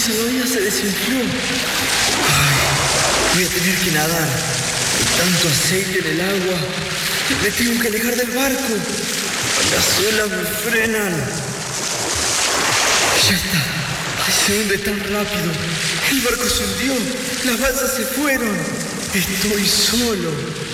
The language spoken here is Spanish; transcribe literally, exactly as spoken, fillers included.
salvavidas se desinfló. Ay, voy a tener que nadar. Hay tanto aceite en el agua. Me tengo que alejar del barco. Las olas me frenan. Ya está. Ay, se hunde tan rápido. El barco se hundió. Las balsas se fueron. Estoy solo.